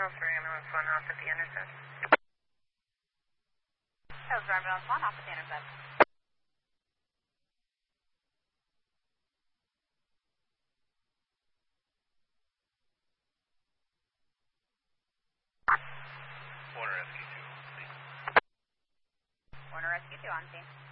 Hills ambulance 1 off at the intercept. Hills ambulance 1 off at the intercept. Warner SQ2 on scene. Warner SQ2 on scene.